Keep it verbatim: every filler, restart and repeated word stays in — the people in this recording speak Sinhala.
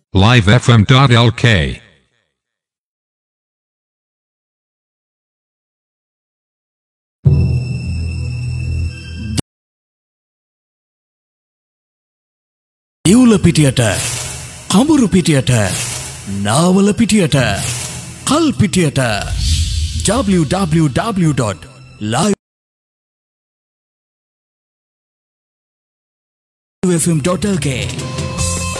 live f m dot l k දිවුල පිටියට කඹුරු පිටියට Nawala පිටියට කල් පිටියට w w w dot live f m dot l k